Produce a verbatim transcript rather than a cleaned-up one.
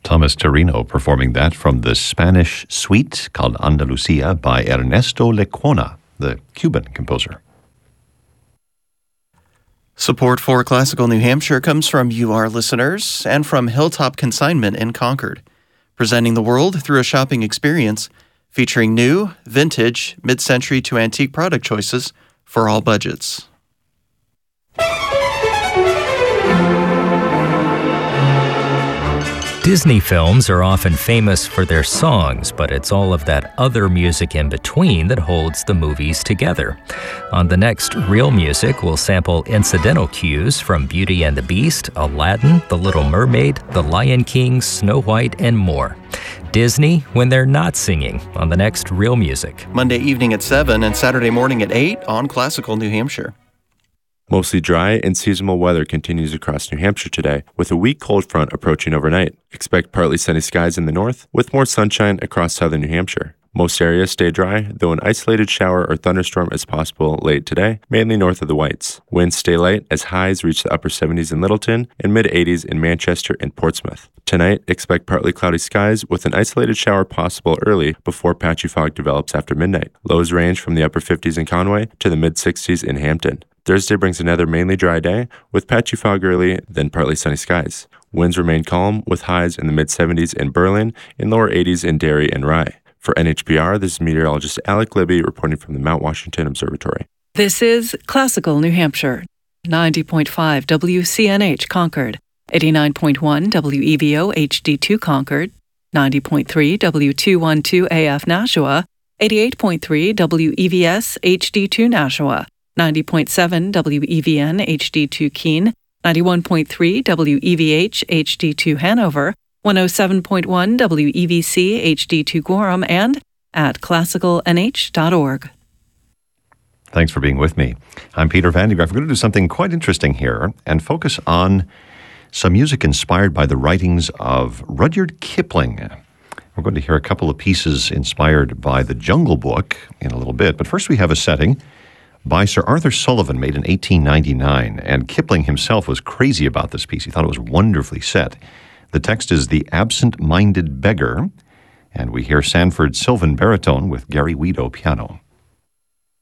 Thomas Torino performing that from the Spanish suite called Andalusia by Ernesto Lecuona, the Cuban composer. Support for Classical New Hampshire comes from you, our listeners, and from Hilltop Consignment in Concord, presenting the world through a shopping experience featuring new, vintage, mid-century to antique product choices for all budgets. Disney films are often famous for their songs, but it's all of that other music in between that holds the movies together. On the next Real Music, we'll sample incidental cues from Beauty and the Beast, Aladdin, The Little Mermaid, The Lion King, Snow White, and more. Disney when they're not singing on the next Real Music. Monday evening at seven and Saturday morning at eight on Classical New Hampshire. Mostly dry and seasonal weather continues across New Hampshire today, with a weak cold front approaching overnight. Expect partly sunny skies in the north, with more sunshine across southern New Hampshire. Most areas stay dry, though an isolated shower or thunderstorm is possible late today, mainly north of the Whites. Winds stay light as highs reach the upper seventies in Littleton and mid-eighties in Manchester and Portsmouth. Tonight, expect partly cloudy skies with an isolated shower possible early before patchy fog develops after midnight. Lows range from the upper fifties in Conway to the mid-sixties in Hampton. Thursday brings another mainly dry day with patchy fog early, then partly sunny skies. Winds remain calm with highs in the mid-seventies in Berlin and lower eighties in Derry and Rye. For N H P R, this is meteorologist Alec Libby reporting from the Mount Washington Observatory. This is Classical New Hampshire, ninety point five W C N H Concord, eighty-nine point one W E V O H D two Concord, ninety point three W two twelve A F Nashua, eighty-eight point three W E V S H D two Nashua, ninety point seven W E V N H D two Keene, ninety-one point three W E V H H D two Hanover, one oh seven point one W E V C H D two Gorham, and at classical n h dot org. Thanks for being with me. I'm Peter Van de Graaff. We're going to do something quite interesting here and focus on some music inspired by the writings of Rudyard Kipling. We're going to hear a couple of pieces inspired by the Jungle Book in a little bit, but first we have a setting by Sir Arthur Sullivan, made in eighteen ninety-nine, and Kipling himself was crazy about this piece. He thought it was wonderfully set. The text is The Absent-Minded Beggar, and we hear Sanford Sylvan baritone with Gary Weedo piano.